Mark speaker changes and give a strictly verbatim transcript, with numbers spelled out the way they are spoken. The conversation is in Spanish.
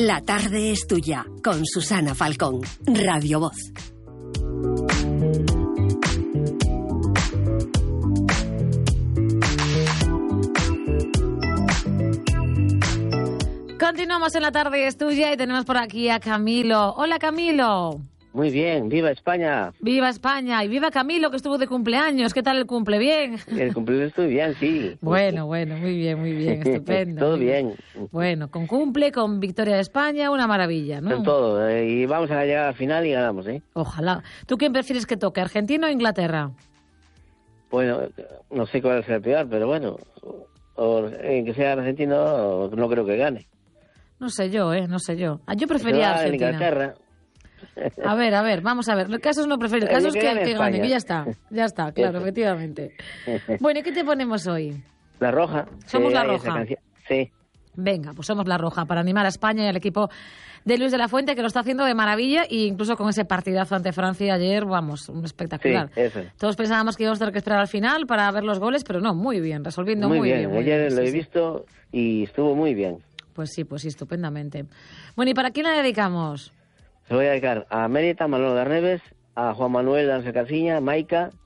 Speaker 1: La tarde es tuya, con Susana Falcón, Radio Voz.
Speaker 2: Continuamos en La tarde es tuya y tenemos por aquí a Camilo. Hola, Camilo.
Speaker 3: Muy bien, viva España.
Speaker 2: Viva España y viva Camilo, que estuvo de cumpleaños. ¿Qué tal el cumple? ¿Bien?
Speaker 3: El cumpleaños estuvo bien, sí.
Speaker 2: Bueno, bueno, muy bien, muy bien, estupendo.
Speaker 3: Todo bien.
Speaker 2: Bueno, con cumple, con victoria de España, una maravilla, ¿no?
Speaker 3: Con todo, eh, y vamos a llegar al final y ganamos, ¿eh?
Speaker 2: Ojalá. ¿Tú quién prefieres que toque, Argentina o Inglaterra?
Speaker 3: Bueno, no sé cuál es el peor, pero bueno, o, eh, que sea argentino, no creo que gane.
Speaker 2: No sé yo, ¿eh? No sé yo. Yo prefería Argentina.
Speaker 3: Inglaterra.
Speaker 2: A ver, a ver, vamos a ver. El caso es no preferir, el caso es que, que gane, que ya está. Ya está, claro, efectivamente. Bueno, ¿y qué te ponemos hoy?
Speaker 3: La Roja.
Speaker 2: Somos La Roja.
Speaker 3: Sí.
Speaker 2: Venga, pues somos La Roja, para animar a España y al equipo de Luis de la Fuente, que lo está haciendo de maravilla, e incluso con ese partidazo ante Francia ayer, vamos, un espectacular.
Speaker 3: Sí, eso.
Speaker 2: Todos pensábamos que íbamos a tener que esperar al final para ver los goles, pero no, muy bien, resolviendo muy,
Speaker 3: muy bien.
Speaker 2: bien. Muy
Speaker 3: ayer
Speaker 2: bien,
Speaker 3: lo
Speaker 2: sí,
Speaker 3: he visto y estuvo muy bien.
Speaker 2: Pues sí, pues sí, estupendamente. Bueno, ¿y para quién la dedicamos?
Speaker 3: Se lo voy a dedicar a Mérita, Manolo de Arneves, a Juan Manuel de Arce Casiña, Maica